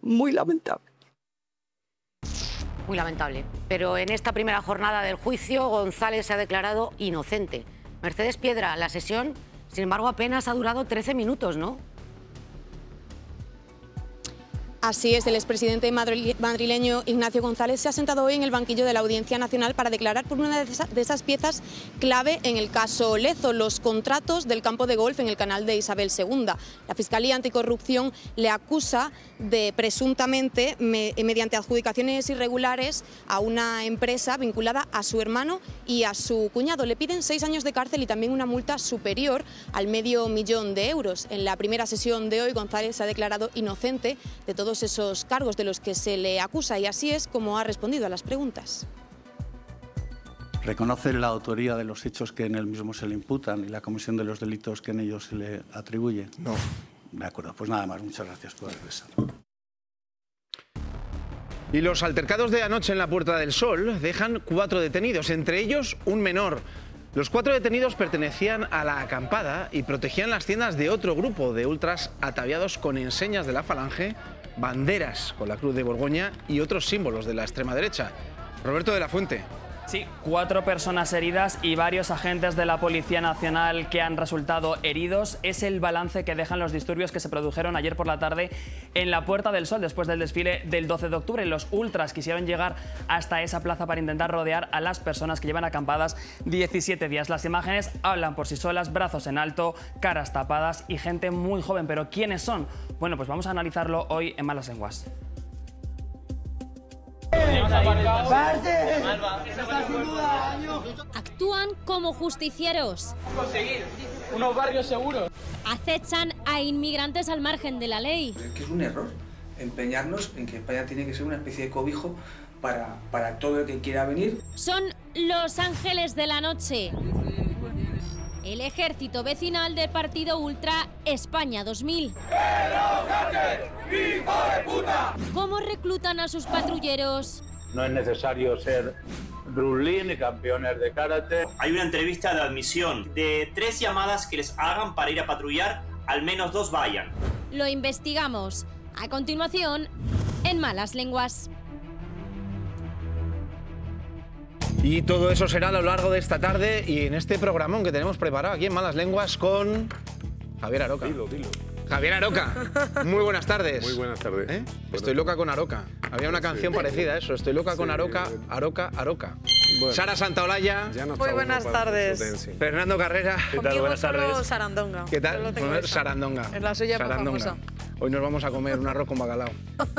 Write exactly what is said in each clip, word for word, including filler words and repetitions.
muy lamentable. Muy lamentable. Pero en esta primera jornada del juicio, González se ha declarado inocente. Mercedes Piedra, la sesión, sin embargo, apenas ha durado trece minutos, ¿no? Así es, el expresidente madrileño Ignacio González se ha sentado hoy en el banquillo de la Audiencia Nacional para declarar por una de esas piezas clave en el caso Lezo, los contratos del campo de golf en el canal de Isabel segunda. La Fiscalía Anticorrupción le acusa de presuntamente, me, mediante adjudicaciones irregulares, a una empresa vinculada a su hermano y a su cuñado. Le piden seis años de cárcel y también una multa superior al medio millón de euros. En la primera sesión de hoy, González se ha declarado inocente de todo esos cargos de los que se le acusa y así es como ha respondido a las preguntas. ¿Reconoce la autoría de los hechos que en él mismo se le imputan y la comisión de los delitos que en ellos se le atribuye? No. De acuerdo, pues nada más. Muchas gracias por regresar. Y los altercados de anoche en la Puerta del Sol dejan cuatro detenidos, entre ellos un menor. Los cuatro detenidos pertenecían a la acampada y protegían las tiendas de otro grupo de ultras ataviados con enseñas de la Falange, banderas con la Cruz de Borgoña y otros símbolos de la extrema derecha. Roberto de la Fuente. Sí, cuatro personas heridas y varios agentes de la Policía Nacional que han resultado heridos. Es el balance que dejan los disturbios que se produjeron ayer por la tarde en la Puerta del Sol después del desfile del doce de octubre. Los ultras quisieron llegar hasta esa plaza para intentar rodear a las personas que llevan acampadas diecisiete días. Las imágenes hablan por sí solas, brazos en alto, caras tapadas y gente muy joven. ¿Pero quiénes son? Bueno, pues vamos a analizarlo hoy en Malas Lenguas. Actúan como justicieros. Conseguir unos barrios seguros. Acechan a inmigrantes al margen de la ley. Es que es un error empeñarnos en que España tiene que ser una especie de cobijo para, para todo el que quiera venir. Son los ángeles de la noche. El ejército vecinal del partido ultra España dos mil. ¡Hijo de puta! ¿Cómo reclutan a sus patrulleros? No es necesario ser Bruce Lee ni campeones de karate. Hay una entrevista de admisión. De tres llamadas que les hagan para ir a patrullar, al menos dos vayan. Lo investigamos. A continuación, en Malas Lenguas. Y todo eso será a lo largo de esta tarde y en este programón que tenemos preparado aquí en Malas Lenguas con Javier Aroca. Dilo, dilo. Javier Aroca, muy buenas tardes. Muy buenas tardes. ¿Eh? Estoy loca con Aroca. Había una canción sí. parecida a eso. Estoy loca sí. con Aroca, Aroca, Aroca. Bueno. Sara Santaolalla. No muy buenas tardes. Fernando Carrera. ¿Qué tal? Buenas tardes. Sarandonga. ¿Qué tal? Bueno, Sarandonga. Es la suya Sarandonga. más famosa. Hoy nos vamos a comer un arroz con bacalao.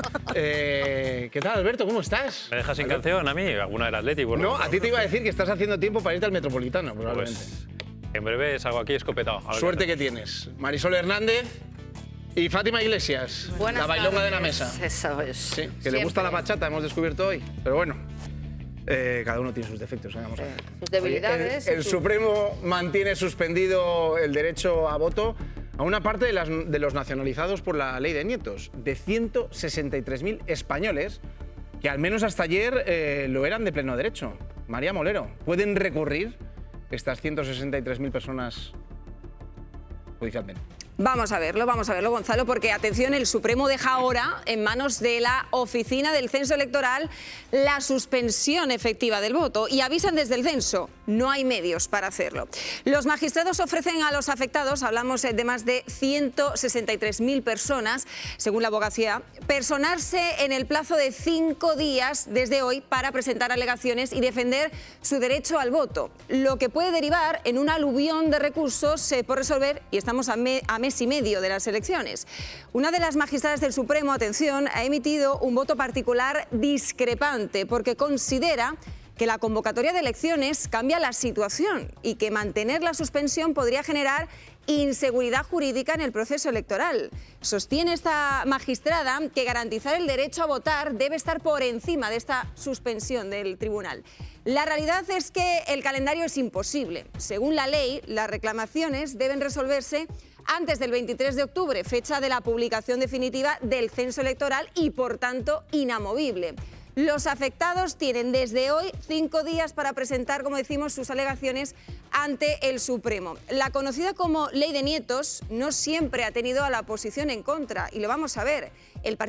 eh, ¿Qué tal, Alberto? ¿Cómo estás? ¿Me dejas sin Alberto? Canción a mí? ¿Alguna del Atlético? No, a ti te iba a decir que estás haciendo tiempo para irte al Metropolitano, probablemente. Pues, en breve salgo aquí escopetado. Suerte que tienes. Marisol Hernández y Fátima Iglesias. Buenas la bailonga tardes. de la mesa. Eso es. Sí, que Siempre. le gusta la bachata, hemos descubierto hoy. Pero bueno, eh, cada uno tiene sus defectos. Vamos a ver. Sus debilidades. Oye, el el su... Supremo mantiene suspendido el derecho a voto a una parte de, las, de los nacionalizados por la ley de nietos, de ciento sesenta y tres mil españoles, que al menos hasta ayer eh, lo eran de pleno derecho. María Molero, ¿pueden recurrir estas ciento sesenta y tres mil personas judicialmente? Vamos a verlo, vamos a verlo, Gonzalo, porque, atención, el Supremo deja ahora en manos de la Oficina del Censo Electoral la suspensión efectiva del voto y avisan desde el censo, no hay medios para hacerlo. Los magistrados ofrecen a los afectados, hablamos de más de ciento sesenta y tres mil personas, según la abogacía, personarse en el plazo de cinco días desde hoy para presentar alegaciones y defender su derecho al voto, lo que puede derivar en un aluvión de recursos eh, por resolver, y estamos a, me, a mes y medio de las elecciones. Una de las magistradas del Supremo, atención, ha emitido un voto particular discrepante porque considera que la convocatoria de elecciones cambia la situación y que mantener la suspensión podría generar inseguridad jurídica en el proceso electoral. Sostiene esta magistrada que garantizar el derecho a votar debe estar por encima de esta suspensión del tribunal. La realidad es que el calendario es imposible. Según la ley, las reclamaciones deben resolverse antes del veintitrés de octubre, fecha de la publicación definitiva del censo electoral y, por tanto, inamovible. Los afectados tienen desde hoy cinco días para presentar, como decimos, sus alegaciones ante el Supremo. La conocida como Ley de Nietos no siempre ha tenido a la oposición en contra, y lo vamos a ver. El Partido